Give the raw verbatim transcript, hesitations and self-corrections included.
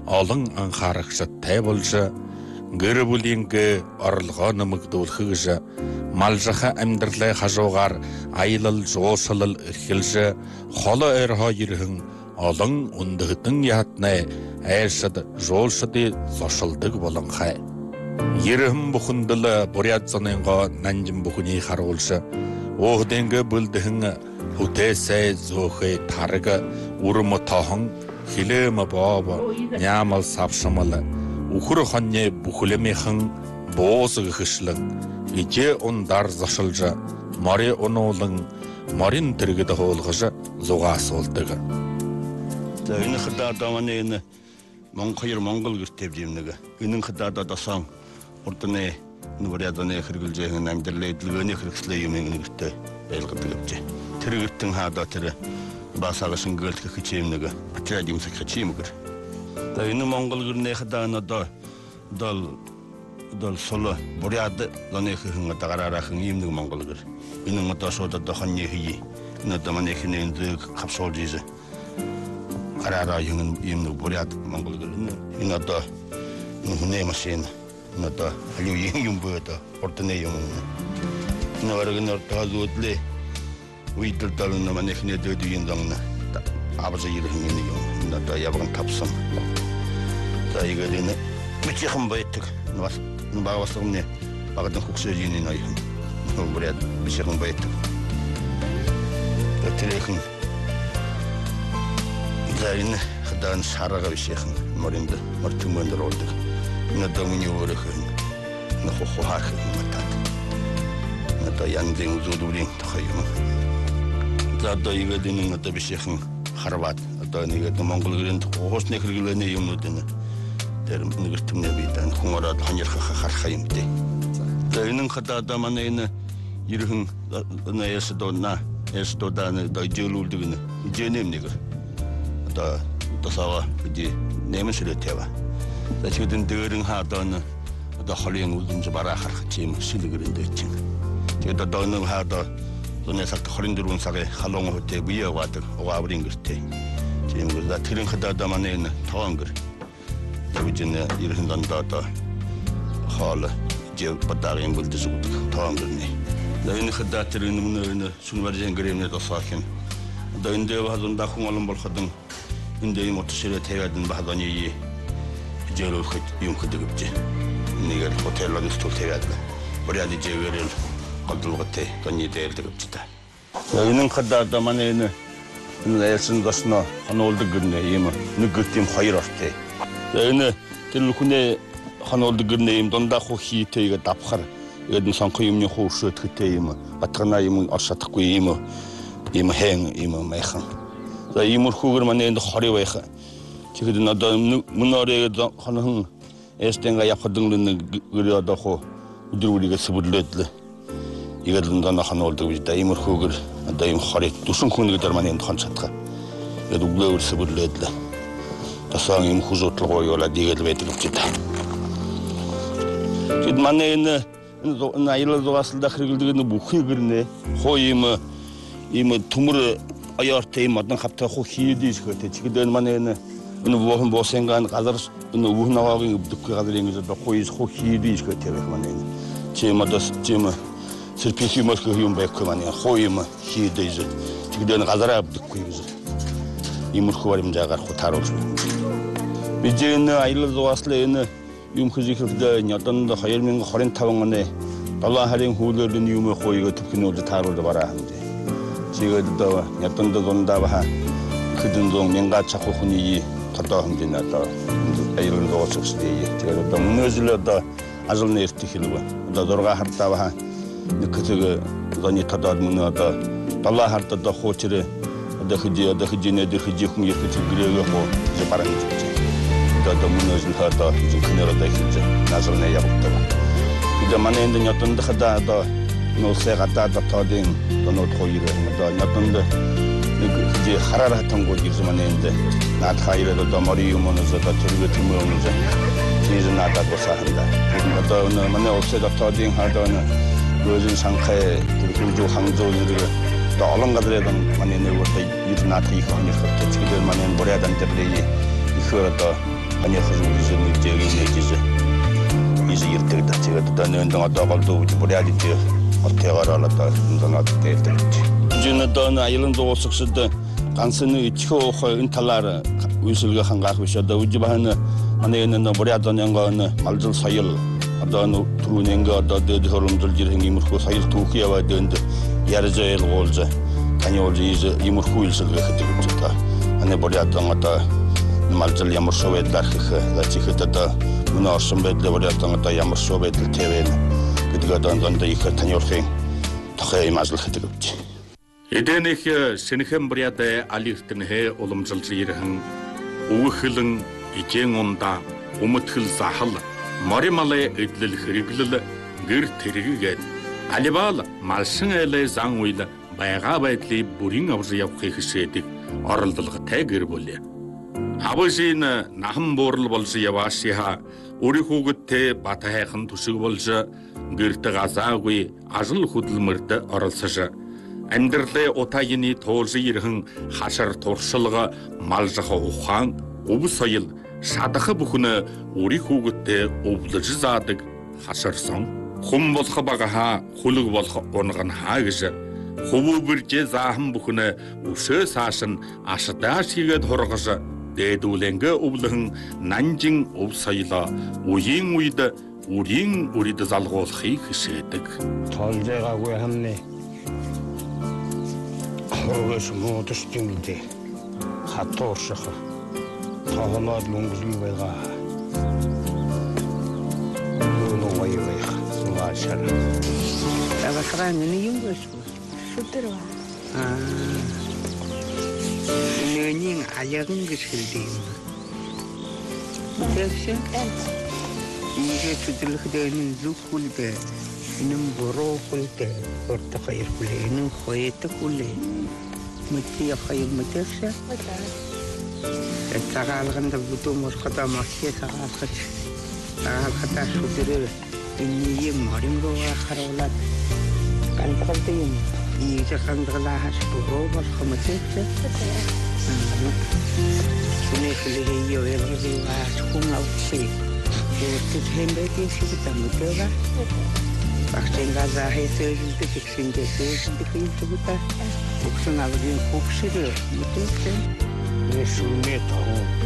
олон анхаарагчтай болж гэр бүлийнхээ орлогоо нэмэгдүүлэх малжаха амьдралын хажуугаар аялал жууслал эрхэлж холо эрхөө ирхэн олон өндөгдөн ятны айшад жуулшды зошилдог болон хай. Ирхэн бүхэндэл бурядзанынго нанжин бүхний харуулж өөдөнгө бүлдхэн хүтээсэй зөөхэй тарга урм тохон хилэм боб нямал савшмал үхэр хоньны бүхлэмийнхэн боос гыхшлэг ижээ ундар зошилж мори унуулан морин тэргэд хоолгож зугаасуулдаг. За энэ хадаадааны энэ Монгол Монгол гэртээ юмнэг энэ хадаадаа дасан урдны нүряданы хэрэгжилж амьдралын эдлгөөний хэрэгслээ юм нэгтэй байлгадаг гэж. Тэр гэртэн хаадаа тэр басаага шингэлт гэх юм нэг атраад юм сах юм гэр. За энэ Монгол гэрний хадаана доо дол дол соло буряд ланы хэн дагараахан юм нэг Монгол гэр. Энэ модоо шууд дохны хий. Энэ даманы хинэн дэг хавшуулж ийз. Гараараа юм юм нэг буряд Монгол гэр. Энэ одоо нүхний машин нада алуу юм бөөдө ордны юм. Нэргэн ордоолудлээ уйдэр дална манехне дөдийн дангна абза ирхэн юм. Нада явган тапсан. За игэдэн бичихэн байтг нас багвасгны багдан хуксөжийн ноён. Буряд бичихэн байтг. Тэрэхэн заин хадан шарага бичихэн моринд мортумондор олдог. Нада миний өөрөөхөн нөхөхөх юмтаад. Нада янзын үзүүлбэрийн тухай юм. За одоо игэдэн нада бичихэн харваад одоо нэгэд Монгол гэрийн хуусны хэрэглээний юмнууд энэ тэр нэгэртэмнээ бидан хүн ороод хоньрхах харах юм дээ. За энэ хадаа манай энэ ирхэн наяс дона эс додааны дойжүүлдэг нэ ижэнэм нэгэр. Одоо тасаа би нэмэсрэ тэва. За чигдэн дээрэн хаадаа одоо холын үлдэмж бараа харах юм шилгэрэнтэй чинь. Тэгээд одоо нэг хаадаа зуны сарт хорин дөрвөн сарын халуун хөтэ бие яваадаг угааврын гэртээ. Тийм гэр за тэрэн хадаа манай энэ тоон гэр. Тэгвэл ирхэн дандаа одоо хоол жив бадарын бүлдэс үүдэг тоон гэрний. Энэ хадаа тэр энэ сүнвэржэн гэрэмнээ тосаахын. Одоо энэ дэв хазун дахун олон болоход энэ дэв мотоширэ тавиад энэ бахаданы жирохт юм хөдөг гэж. Нэгээр хотелд стол тавиад. Буряд жигээр гадлуугатай тоны дээлдэг гэж та. Энэ хадаа манай энэ яасан досно хануулдаг гэрнээ юм нэг гэртийн хоёр ортой. Энэ тэр хүнээ хануулдаг гэрнээ юм дундаа хуу хийтэйгээ давхар эдэн санхүү юмны хууршөтгтэй юм батгана юм оршатахгүй юм юм хэн юм майхан. За иймэрхүүгээр манай энд хорий байх. Тэгэхэд одоо мөнөөрөө хонхон эстэнга явахдаг нэг гэр одоо хуу өдрүүрийгээ сэбүрлээд игээд лондон хануулдаг гэж да иймэрхүүгээр одоо юм хорий дүсэн хүн гэдэг манай энд хон чадхаа. Ингээд өглөөр сэбүрлээд л тасаа юм хүзуутлгоо явуулаад игээд байдаг гэж да. Тэгэд манай энэ энэ аялал зугаасалда хэрэглэдэг нэг бүхий гэрнээ хуу юм юм төмөр аяартай юм одон хавтаа хуу хийдэж хөтэй. Тэгэд энэ манай энэ энэ вохон босенгаан газар энэ өвнаваагийн өвдөхгүй газрын гэж одоо хууис хуу хийдэж хөтэй байх манай энэ. Чим одоо чим сэрписимос юм байхгүй манай хуу юм хийдэж. Тэгэд энэ газараа өвдөхгүй гэж. Иймэрхүү юм жаагаар хуу тааруулж. Бид энэ аялал зугааслаа энэ юм хэзээхэрдээ яданд хоёр мянга хорин таван оны долоо харийн хүүлэрийн юм хөөйгө төвхнүүлж тааруулж бараа хэмжээ. Чигээд одоо яданд дундаа баха хэдэн зуун мянга чахуу хүний тодоо хэмжээний одоо аялал зугаалчдээ. Тэгээд одоо мөнөөсөл одоо ажил нэрт хэлбэ. Одоо зурга хардаа баха нэг хэсэг зоны тодоод мөнөө одоо долоо хард одоо хуучрээ одоо хэдий одоо хэдийнэ дэр хэдий хүн ярих гэрээгээ хоо бараа гэж. Одоо мөнөөсөл одоо зөвхөнөр одоо хийж назарны явагдав. Бид манай энд яданд хадаа одоо нуусаа гадаа дотоодын донод хоёр одоо яданд нэг хий хараараа тангууд ирж манай энд наад хайраа одоо мори юм өнөөс одоо тэргээ төмөө өнөөс хийж надад босаахда. Одоо манай улсад дотоодын хадаа гөрөн санхай тэрхүү хангзоо зэрэг одоо олон газрын манай нэг одоо ирнат хийх юм хэрэг. Тэгэхээр манай буряд амтэрлээ ихөр одоо 아니 흐르는 저기 내지지 이제 이렇게 다 제가 다는 동안 더걸도 우리한테 어떻게 알아라다 인도나 때들지 이제는 더 아일랜드 도스스도 간선의 치호의 탈라라 위슬가 한가고 있어도 우지바는 안에는 머리하던 거는 말들 사일 어떤 두는 거 어떤 흐름들 지르는 이물고 사일 두기와 된데 야르제일 올자 다녀올지 이제 이물고 일슬가 그때부터 안에 머리하던 거다 말들 ямар 소외다 그 라치크다 문어선 배들 머리하던 거다 ямар 소외들 태वे는 그디가 던던데 이거 다녀올게 더해 맞을 그때부터 Эдэнэх сэнэхэн бриадэ алихтэнхэ уламжлжирхэн уухлэн ижэн унда умтхэл захал морималэ эдлэл хэрэглэл гэр тэргэгээд алибал малшин элэ зан уйл байга байдлыг бүрийн авч явахыг хүсэдэг оролдолготой гэр бүл. Абажийн нахан буурал болж яваашиха өөрийн хүүхэдтэй бат хайхан төсөг болж гэрт газаагүй ажил хөдөлмөрт оролцож амьдралын утааны туулж ирхэн хашар туршилга малжах ухаан өв соёл шадах бүхэн өөрийн хүүхэдтэй өвлөж заадаг хашарсан хүм болох багаха хүлэг болох унган хаа гэж хөвөбөрж заахан бүхэн өсөө saаш нь ашдааш хийгээд хургаж дээдүүлэнгэ өвлөн нанжин өв соёлоо үеийн үед үрийн үрид залгуулахыг хүсэдэг. Толжбайгаагүй хамны Хөргөс модостимдэ хатууршах тооноод лунгли байгаа. Лунгой байх сумаашар. Авахраа нэг юм биш үү? Шүтэр ба. Аа. Нэнийн аягын гişэлдэг. Тэгшээ. Игээ чүтлэхдэн зүхүлдэ. Inem boroo kulte, orta khair kule, inem khoeta kule, mati khair matesha. Tagal ganda buto moskata masya tagal khat, tagal khata sudere, ini ye marim roa kharolat, kan kalte yun, ini jakan dala has boroo mas khamatesha. Sune kule yo elgi was kung outsi, itu hembe kisi kita mutera. 박생가 자해서 이렇게 생겼어. 이렇게 이렇게 복숭아를 복수를 못했어. 내 숨에 더